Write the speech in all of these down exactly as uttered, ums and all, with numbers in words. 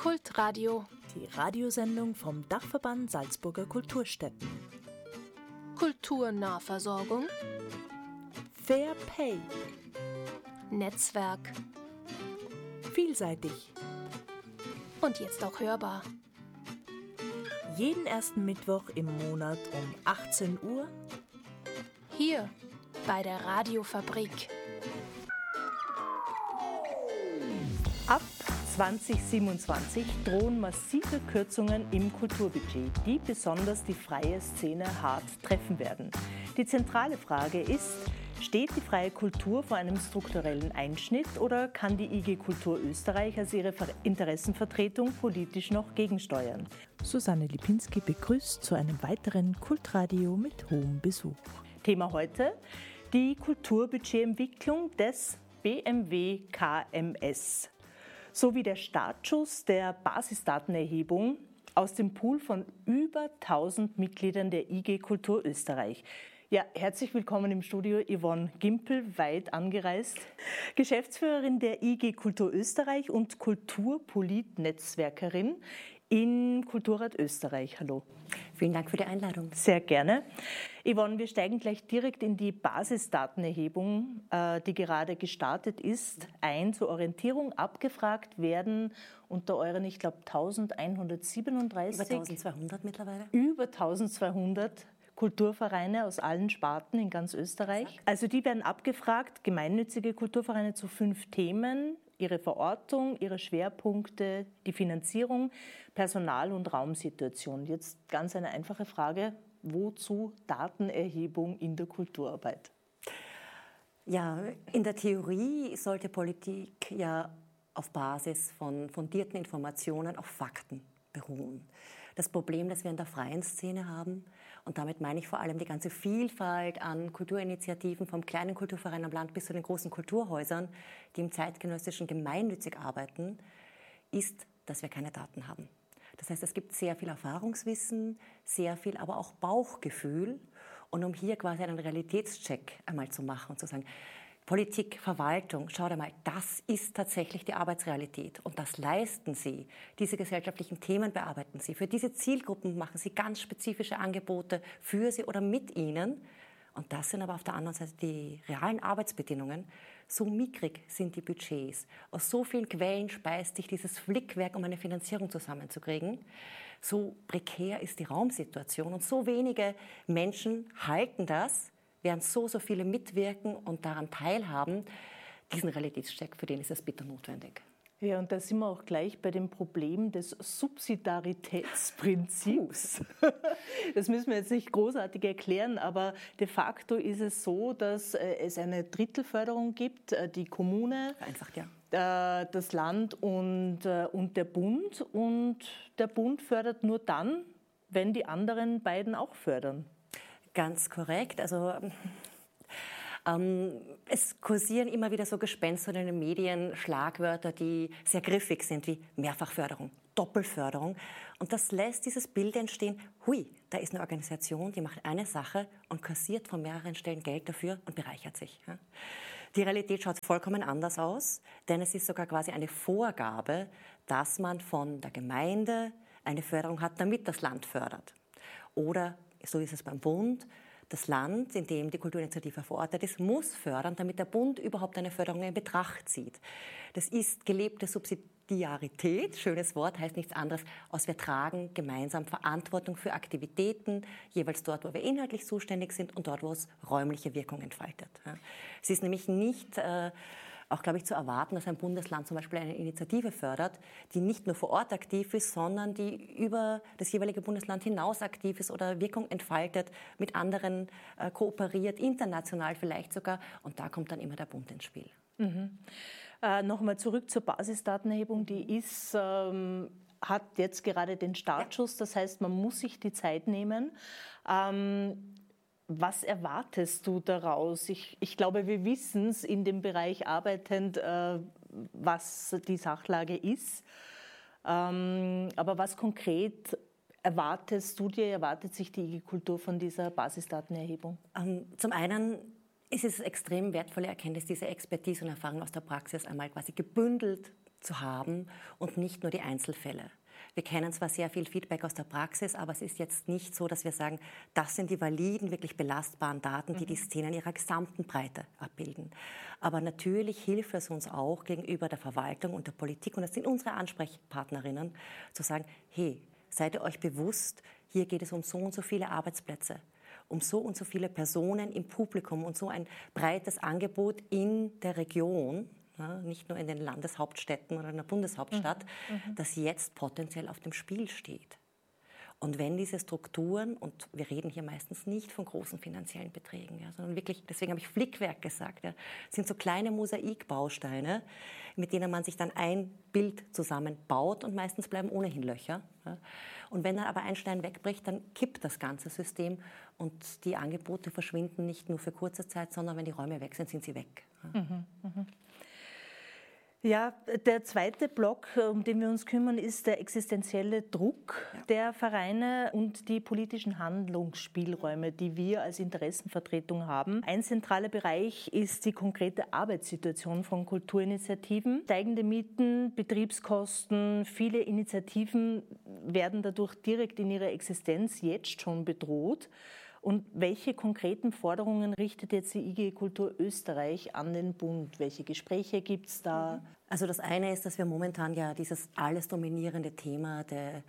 Kultradio, die Radiosendung vom Dachverband Salzburger Kulturstätten. Kulturnahversorgung, Fair Pay, Netzwerk vielseitig und jetzt auch hörbar. Jeden ersten Mittwoch im Monat um achtzehn Uhr Hier bei der Radiofabrik. Ab zwanzig siebenundzwanzig drohen massive Kürzungen im Kulturbudget, die besonders die freie Szene hart treffen werden. Die zentrale Frage ist, steht die freie Kultur vor einem strukturellen Einschnitt oder kann die I G Kultur Österreich als ihre Interessenvertretung politisch noch gegensteuern? Susanne Lipinski begrüßt zu einem weiteren Kultradio mit hohem Besuch. Thema heute: die Kulturbudgetentwicklung des B M W K M S sowie der Startschuss der Basisdatenerhebung aus dem Pool von über tausend Mitgliedern der I G Kultur Österreich. Ja, herzlich willkommen im Studio Yvonne Gimpel, weit angereist, Geschäftsführerin der I G Kultur Österreich und Kulturpolit-Netzwerkerin in Kulturrat Österreich. Hallo. Vielen Dank für die Einladung. Sehr gerne. Yvonne, wir steigen gleich direkt in die Basisdatenerhebung, die gerade gestartet ist, ein. Zur Orientierung abgefragt werden unter euren, ich glaube, eintausendeinhundertsiebenunddreißig. Über eintausendzweihundert mittlerweile. Über eintausendzweihundert Kulturvereine aus allen Sparten in ganz Österreich. Also die werden abgefragt, gemeinnützige Kulturvereine zu fünf Themen: ihre Verortung, ihre Schwerpunkte, die Finanzierung, Personal- und Raumsituation. Jetzt ganz eine einfache Frage: Wozu Datenerhebung in der Kulturarbeit? Ja, in der Theorie sollte Politik ja auf Basis von fundierten Informationen auf Fakten beruhen. Das Problem, das wir in der freien Szene haben, und damit meine ich vor allem die ganze Vielfalt an Kulturinitiativen, vom kleinen Kulturverein am Land bis zu den großen Kulturhäusern, die im zeitgenössischen gemeinnützig arbeiten, ist, dass wir keine Daten haben. Das heißt, es gibt sehr viel Erfahrungswissen, sehr viel aber auch Bauchgefühl. Und um hier quasi einen Realitätscheck einmal zu machen und zu sagen, Politik, Verwaltung, schaut einmal, das ist tatsächlich die Arbeitsrealität und das leisten Sie. Diese gesellschaftlichen Themen bearbeiten Sie. Für diese Zielgruppen machen Sie ganz spezifische Angebote für sie oder mit ihnen. Und das sind aber auf der anderen Seite die realen Arbeitsbedingungen. So mickrig sind die Budgets. Aus so vielen Quellen speist sich dieses Flickwerk, um eine Finanzierung zusammenzukriegen. So prekär ist die Raumsituation und so wenige Menschen halten das, während so, so viele mitwirken und daran teilhaben. Diesen Realitätscheck, für den ist es bitter notwendig. Ja, und da sind wir auch gleich bei dem Problem des Subsidiaritätsprinzips. Das müssen wir jetzt nicht großartig erklären, aber de facto ist es so, dass es eine Drittelförderung gibt, die Kommune, Vereinfacht, ja. das Land und, und der Bund. Und der Bund fördert nur dann, wenn die anderen beiden auch fördern. Ganz korrekt. Also ähm, es kursieren immer wieder so Gespenster in den Medien, Schlagwörter, die sehr griffig sind, wie Mehrfachförderung, Doppelförderung. Und das lässt dieses Bild entstehen, hui, da ist eine Organisation, die macht eine Sache und kassiert von mehreren Stellen Geld dafür und bereichert sich. Ja. Die Realität schaut vollkommen anders aus, denn es ist sogar quasi eine Vorgabe, dass man von der Gemeinde eine Förderung hat, damit das Land fördert. Oder so ist es beim Bund. Das Land, in dem die Kulturinitiative verortet ist, muss fördern, damit der Bund überhaupt eine Förderung in Betracht zieht. Das ist gelebte Subsidiarität, schönes Wort, heißt nichts anderes, als wir tragen gemeinsam Verantwortung für Aktivitäten, jeweils dort, wo wir inhaltlich zuständig sind und dort, wo es räumliche Wirkung entfaltet. Es ist nämlich nicht äh, auch, glaube ich, zu erwarten, dass ein Bundesland zum Beispiel eine Initiative fördert, die nicht nur vor Ort aktiv ist, sondern die über das jeweilige Bundesland hinaus aktiv ist oder Wirkung entfaltet, mit anderen äh, kooperiert, international vielleicht sogar. Und da kommt dann immer der Bund ins Spiel. Mhm. Äh, Nochmal zurück zur Basisdatenerhebung. Die ist, ähm, hat jetzt gerade den Startschuss. Das heißt, man muss sich die Zeit nehmen. Ähm, Was erwartest du daraus? Ich, ich glaube, wir wissen es in dem Bereich arbeitend, äh, was die Sachlage ist. Ähm, aber was konkret erwartest du dir, erwartet sich die I G Kultur von dieser Basisdatenerhebung? Ähm, zum einen ist es extrem wertvolle Erkenntnis, diese Expertise und Erfahrung aus der Praxis einmal quasi gebündelt zu haben und nicht nur die Einzelfälle. Wir kennen zwar sehr viel Feedback aus der Praxis, aber es ist jetzt nicht so, dass wir sagen, das sind die validen, wirklich belastbaren Daten, die die Szene in ihrer gesamten Breite abbilden. Aber natürlich hilft es uns auch gegenüber der Verwaltung und der Politik, und das sind unsere Ansprechpartnerinnen, zu sagen, hey, seid ihr euch bewusst, hier geht es um so und so viele Arbeitsplätze, um so und so viele Personen im Publikum und so ein breites Angebot in der Region, ja, nicht nur in den Landeshauptstädten oder in der Bundeshauptstadt, mhm. das jetzt potenziell auf dem Spiel steht. Und wenn diese Strukturen, und wir reden hier meistens nicht von großen finanziellen Beträgen, ja, sondern wirklich, deswegen habe ich Flickwerk gesagt, ja, sind so kleine Mosaikbausteine, mit denen man sich dann ein Bild zusammenbaut, und meistens bleiben ohnehin Löcher. Ja. Und wenn dann aber ein Stein wegbricht, dann kippt das ganze System, und die Angebote verschwinden nicht nur für kurze Zeit, sondern wenn die Räume weg sind, sind sie weg. Ja. Mhm, mh. Ja, der zweite Block, um den wir uns kümmern, ist der existenzielle Druck ja. der Vereine und die politischen Handlungsspielräume, die wir als Interessenvertretung haben. Ein zentraler Bereich ist die konkrete Arbeitssituation von Kulturinitiativen. Steigende Mieten, Betriebskosten, viele Initiativen werden dadurch direkt in ihrer Existenz jetzt schon bedroht. Und welche konkreten Forderungen richtet jetzt die I G Kultur Österreich an den Bund? Welche Gespräche gibt es da? Also das eine ist, dass wir momentan ja dieses alles dominierende Thema der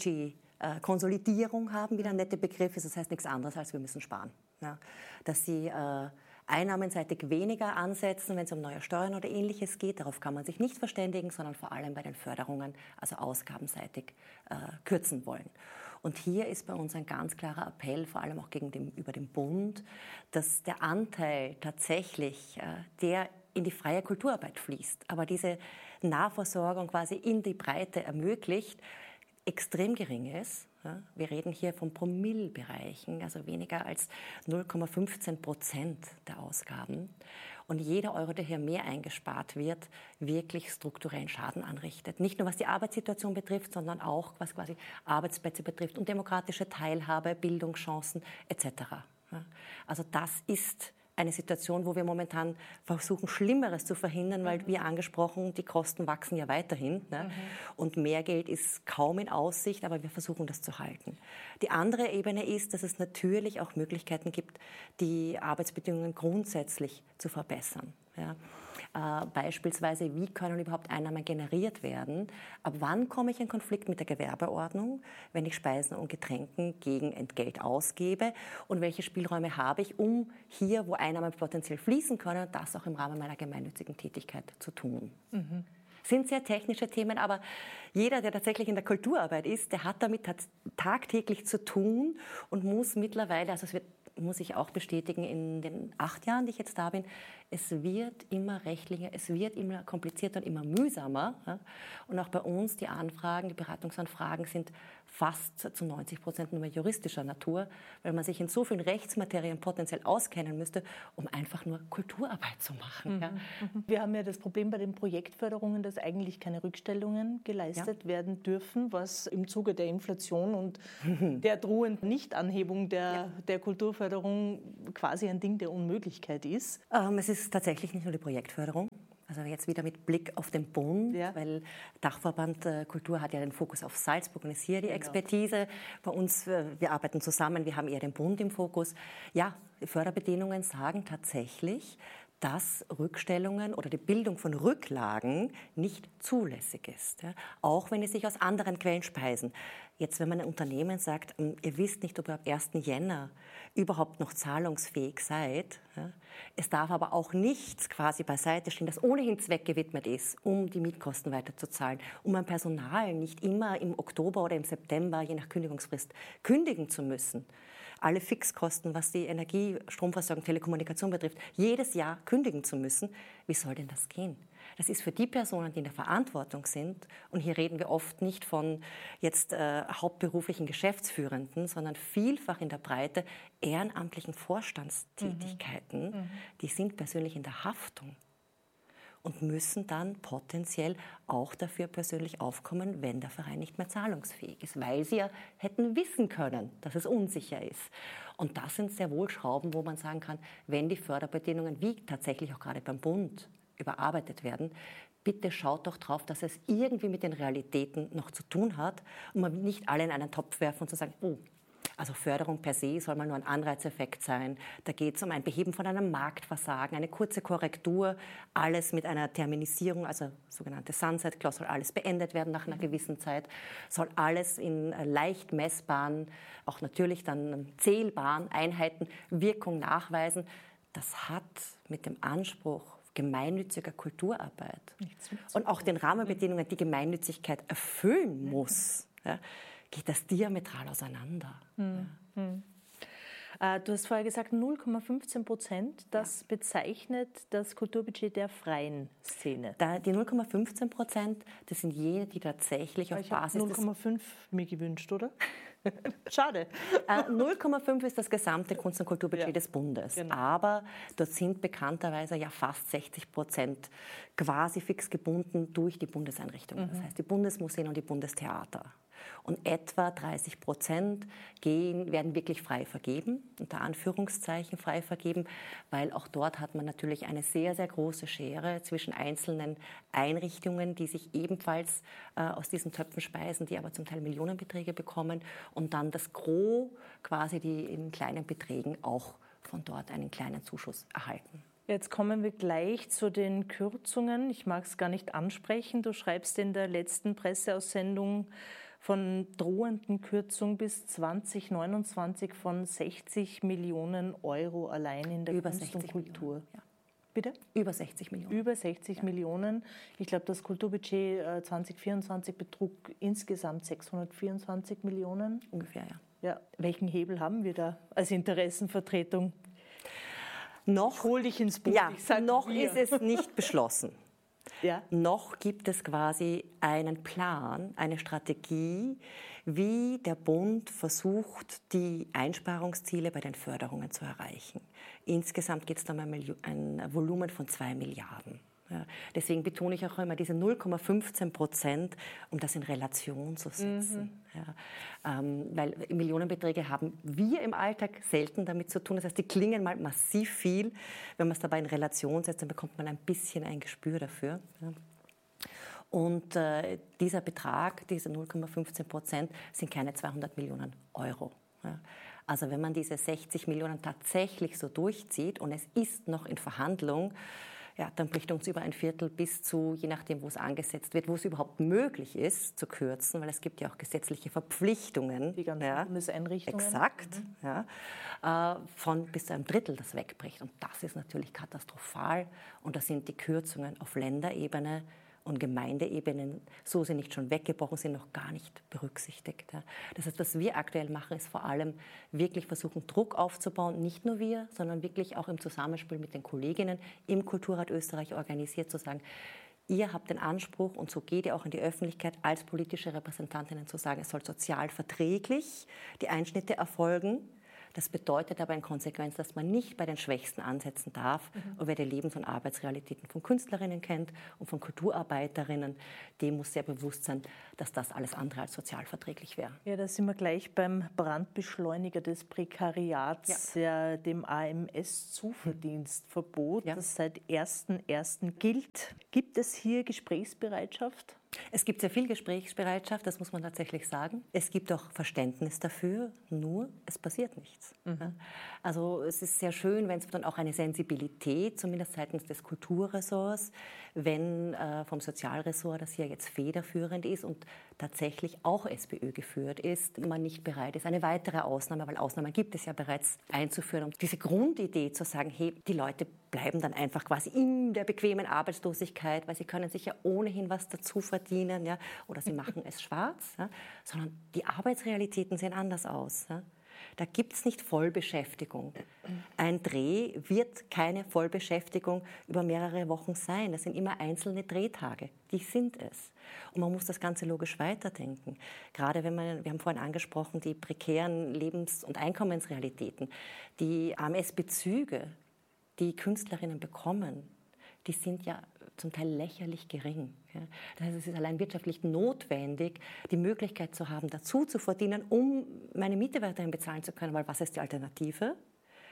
Budgetkonsolidierung haben, wie der nette Begriff ist. Das heißt nichts anderes, als wir müssen sparen. Ja. Dass sie äh, einnahmenseitig weniger ansetzen, wenn es um neue Steuern oder Ähnliches geht. Darauf kann man sich nicht verständigen, sondern vor allem bei den Förderungen, also ausgabenseitig, äh, kürzen wollen. Und hier ist bei uns ein ganz klarer Appell, vor allem auch gegenüber dem Bund, dass der Anteil tatsächlich, äh, der in die freie Kulturarbeit fließt, aber diese Nahversorgung quasi in die Breite ermöglicht, extrem gering ist. Ja, wir reden hier von Promillebereichen, also weniger als null Komma fünfzehn Prozent der Ausgaben. Und jeder Euro, der hier mehr eingespart wird, wirklich strukturellen Schaden anrichtet. Nicht nur was die Arbeitssituation betrifft, sondern auch was quasi Arbeitsplätze betrifft und demokratische Teilhabe, Bildungschancen et cetera. Ja, also das ist eine Situation, wo wir momentan versuchen, Schlimmeres zu verhindern, weil, wie angesprochen, die Kosten wachsen ja weiterhin. Ne? Mhm. Und mehr Geld ist kaum in Aussicht, aber wir versuchen, das zu halten. Die andere Ebene ist, dass es natürlich auch Möglichkeiten gibt, die Arbeitsbedingungen grundsätzlich zu verbessern. Ja? Äh, beispielsweise, wie können überhaupt Einnahmen generiert werden? Ab wann komme ich in Konflikt mit der Gewerbeordnung, wenn ich Speisen und Getränken gegen Entgelt ausgebe? Und welche Spielräume habe ich, um hier, wo Einnahmen potenziell fließen können, das auch im Rahmen meiner gemeinnützigen Tätigkeit zu tun? Mhm. Sind sehr technische Themen, aber jeder, der tatsächlich in der Kulturarbeit ist, der hat damit tagtäglich zu tun und muss mittlerweile, also es wird, muss ich auch bestätigen, in den acht Jahren, die ich jetzt da bin, es wird immer rechtlicher, es wird immer komplizierter und immer mühsamer. Ja? Und auch bei uns, die Anfragen, die Beratungsanfragen sind fast zu neunzig Prozent nur mehr juristischer Natur, weil man sich in so vielen Rechtsmaterien potenziell auskennen müsste, um einfach nur Kulturarbeit zu machen. Mhm. Ja? Wir haben ja das Problem bei den Projektförderungen, dass eigentlich keine Rückstellungen geleistet ja. werden dürfen, was im Zuge der Inflation und der drohenden Nichtanhebung der, ja. der Kulturförderung quasi ein Ding der Unmöglichkeit ist. Ähm, es ist tatsächlich nicht nur die Projektförderung. Also jetzt wieder mit Blick auf den Bund, ja. weil Dachverband äh, Kultur hat ja den Fokus auf Salzburg und ist hier die genau. Expertise. Bei uns, äh, wir arbeiten zusammen, wir haben eher den Bund im Fokus. Ja, die Förderbedingungen sagen tatsächlich, dass Rückstellungen oder die Bildung von Rücklagen nicht zulässig ist, ja? Auch wenn es sich aus anderen Quellen speisen. Jetzt, wenn man ein Unternehmen sagt, ihr wisst nicht, ob ihr ab ersten Jänner überhaupt noch zahlungsfähig seid, ja? Es darf aber auch nichts quasi beiseite stehen, das ohnehin zweckgewidmet ist, um die Mietkosten weiterzuzahlen, um ein Personal nicht immer im Oktober oder im September, je nach Kündigungsfrist, kündigen zu müssen. Alle Fixkosten, was die Energie, Stromversorgung, Telekommunikation betrifft, jedes Jahr kündigen zu müssen. Wie soll denn das gehen? Das ist für die Personen, die in der Verantwortung sind, und hier reden wir oft nicht von jetzt äh, hauptberuflichen Geschäftsführenden, sondern vielfach in der Breite ehrenamtlichen Vorstandstätigkeiten, mhm. die sind persönlich in der Haftung und müssen dann potenziell auch dafür persönlich aufkommen, wenn der Verein nicht mehr zahlungsfähig ist, weil sie ja hätten wissen können, dass es unsicher ist. Und das sind sehr wohl Schrauben, wo man sagen kann, wenn die Förderbedingungen, wie tatsächlich auch gerade beim Bund, überarbeitet werden, bitte schaut doch drauf, dass es irgendwie mit den Realitäten noch zu tun hat und man nicht alle in einen Topf werfen und zu sagen, oh, also Förderung per se soll mal nur ein Anreizeffekt sein. Da geht es um ein Beheben von einem Marktversagen, eine kurze Korrektur, alles mit einer Terminisierung, also sogenannte Sunset Clause, soll alles beendet werden nach einer gewissen Zeit, soll alles in leicht messbaren, auch natürlich dann zählbaren Einheiten Wirkung nachweisen. Das hat mit dem Anspruch gemeinnütziger Kulturarbeit und auch den Rahmenbedingungen, die Gemeinnützigkeit erfüllen muss, ja, geht das diametral auseinander. Hm. Hm. Äh, du hast vorher gesagt, null Komma fünfzehn Prozent, das ja. bezeichnet das Kulturbudget der freien Szene. Da, die null Komma fünfzehn Prozent, das sind jene, die tatsächlich auf ich Basis null Komma fünf mir gewünscht, oder? Schade. Äh, null Komma fünf ist das gesamte Kunst- und Kulturbudget ja. des Bundes. Genau. Aber dort sind bekannterweise ja fast sechzig Prozent quasi fix gebunden durch die Bundeseinrichtungen. Mhm. Das heißt, die Bundesmuseen und die Bundestheater. Und etwa dreißig Prozent gehen, werden wirklich frei vergeben, unter Anführungszeichen frei vergeben, weil auch dort hat man natürlich eine sehr, sehr große Schere zwischen einzelnen Einrichtungen, die sich ebenfalls äh, aus diesen Töpfen speisen, die aber zum Teil Millionenbeträge bekommen und dann das Gros quasi, die in kleinen Beträgen auch von dort einen kleinen Zuschuss erhalten. Jetzt kommen wir gleich zu den Kürzungen. Ich mag es gar nicht ansprechen. Du schreibst in der letzten Presseaussendung von drohenden Kürzungen bis zwanzig neunundzwanzig von sechzig Millionen Euro allein in der Über Kunst und Kultur. Millionen, ja. Bitte? Über sechzig Millionen. Über sechzig ja. Millionen. Ich glaube, das Kulturbudget äh, zwanzig vierundzwanzig betrug insgesamt sechshundertvierundzwanzig Millionen. Ungefähr, ja. Ja. Welchen Hebel haben wir da als Interessenvertretung? Noch, hol dich ins Boot. Ja, ich sag noch wir. ist es nicht beschlossen. Ja. Noch gibt es quasi einen Plan, eine Strategie, wie der Bund versucht, die Einsparungsziele bei den Förderungen zu erreichen. Insgesamt geht es um ein Volumen von zwei Milliarden. Ja, deswegen betone ich auch immer diese null Komma fünfzehn Prozent, um das in Relation zu setzen. Mhm. Ja, ähm, weil Millionenbeträge haben wir im Alltag selten damit zu tun. Das heißt, die klingen mal massiv viel. Wenn man es dabei in Relation setzt, dann bekommt man ein bisschen ein Gespür dafür. Ja. Und äh, dieser Betrag, diese null Komma fünfzehn Prozent, sind keine zweihundert Millionen Euro. Ja. Also wenn man diese sechzig Millionen tatsächlich so durchzieht und es ist noch in Verhandlung, ja, dann bricht uns über ein Viertel bis zu, je nachdem, wo es angesetzt wird, wo es überhaupt möglich ist, zu kürzen, weil es gibt ja auch gesetzliche Verpflichtungen. Die ganzen ja, Bundeseinrichtungen. Exakt, mhm. ja, äh, von bis zu einem Drittel, das wegbricht. Und das ist natürlich katastrophal. Und da sind die Kürzungen auf Länderebene und Gemeindeebenen, so sie nicht schon weggebrochen sind, noch gar nicht berücksichtigt. Ja. Das heißt, was wir aktuell machen, ist vor allem wirklich versuchen, Druck aufzubauen, nicht nur wir, sondern wirklich auch im Zusammenspiel mit den Kolleginnen im Kulturrat Österreich organisiert, zu sagen, ihr habt den Anspruch, und so geht ihr auch in die Öffentlichkeit als politische Repräsentantinnen zu sagen, es soll sozial verträglich die Einschnitte erfolgen. Das bedeutet aber in Konsequenz, dass man nicht bei den Schwächsten ansetzen darf. Mhm. Und wer die Lebens- und Arbeitsrealitäten von Künstlerinnen kennt und von Kulturarbeiterinnen, dem muss sehr bewusst sein, dass das alles andere als sozialverträglich wäre. Ja, da sind wir gleich beim Brandbeschleuniger des Prekariats, ja. der, dem A M S-Zuverdienstverbot, ja. das seit ersten ersten gilt. Gibt es hier Gesprächsbereitschaft? Es gibt sehr viel Gesprächsbereitschaft, das muss man tatsächlich sagen. Es gibt auch Verständnis dafür, nur es passiert nichts. Mhm. Also es ist sehr schön, wenn es dann auch eine Sensibilität, zumindest seitens des Kulturressorts, wenn äh, vom Sozialressort, das hier jetzt federführend ist und tatsächlich auch SPÖ geführt ist, man nicht bereit ist, eine weitere Ausnahme, weil Ausnahmen gibt es ja bereits, einzuführen. Und diese Grundidee zu sagen, hey, die Leute bleiben dann einfach quasi in der bequemen Arbeitslosigkeit, weil sie können sich ja ohnehin was dazu verdienen, ja, oder sie machen es schwarz, ja, sondern die Arbeitsrealitäten sehen anders aus. Ja. Da gibt es nicht Vollbeschäftigung. Ein Dreh wird keine Vollbeschäftigung über mehrere Wochen sein. Das sind immer einzelne Drehtage. Die sind es. Und man muss das Ganze logisch weiterdenken. Gerade wenn man, wir haben vorhin angesprochen, die prekären Lebens- und Einkommensrealitäten, die A M S-Bezüge, die Künstlerinnen bekommen, die sind ja zum Teil lächerlich gering. Ja. Das heißt, es ist allein wirtschaftlich notwendig, die Möglichkeit zu haben, dazu zu verdienen, um meine Miete weiterhin bezahlen zu können. Weil was ist die Alternative?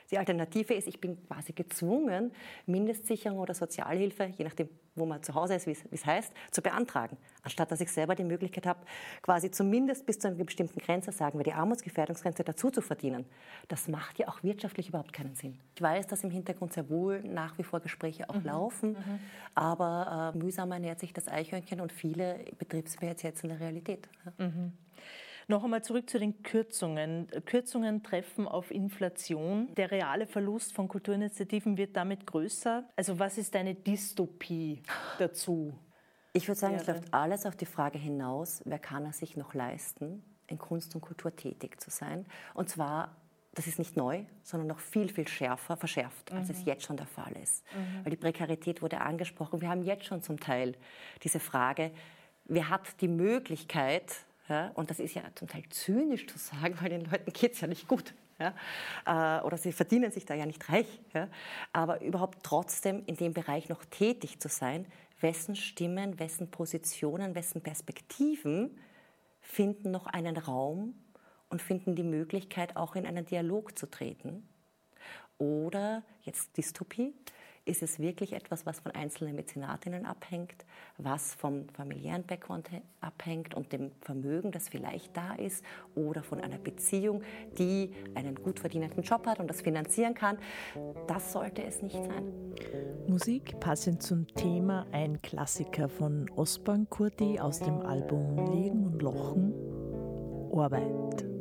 Die Alternative ist, ich bin quasi gezwungen, Mindestsicherung oder Sozialhilfe, je nachdem, wo man zu Hause ist, wie es heißt, zu beantragen. Anstatt dass ich selber die Möglichkeit habe, quasi zumindest bis zu einer bestimmten Grenze, sagen wir die Armutsgefährdungsgrenze, dazu zu verdienen. Das macht ja auch wirtschaftlich überhaupt keinen Sinn. Ich weiß, dass im Hintergrund sehr wohl nach wie vor Gespräche auch mhm. laufen, mhm. aber äh, mühsam ernährt sich das Eichhörnchen und viele Betriebswirte jetzt jetzt in der Realität. Ja. Mhm. Noch einmal zurück zu den Kürzungen. Kürzungen treffen auf Inflation. Der reale Verlust von Kulturinitiativen wird damit größer. Also was ist deine Dystopie dazu? Ich würde sagen, es läuft alles auf die Frage hinaus, wer kann es sich noch leisten, in Kunst und Kultur tätig zu sein. Und zwar, das ist nicht neu, sondern noch viel, viel schärfer, verschärft, als mhm. es jetzt schon der Fall ist. Mhm. Weil die Prekarität wurde angesprochen. Wir haben jetzt schon zum Teil diese Frage, wer hat die Möglichkeit, ja, und das ist ja zum Teil zynisch zu sagen, weil den Leuten geht es ja nicht gut. Ja, äh, oder sie verdienen sich da ja nicht reich. Ja, aber überhaupt trotzdem in dem Bereich noch tätig zu sein, wessen Stimmen, wessen Positionen, wessen Perspektiven finden noch einen Raum und finden die Möglichkeit, auch in einen Dialog zu treten. Oder, jetzt Dystopie, ist es wirklich etwas, was von einzelnen Mäzenatinnen abhängt, was vom familiären Background abhängt und dem Vermögen, das vielleicht da ist, oder von einer Beziehung, die einen gut verdienenden Job hat und das finanzieren kann. Das sollte es nicht sein. Musik passend zum Thema, ein Klassiker von Osban Kurti aus dem Album Liegen und Lochen, Arbeit.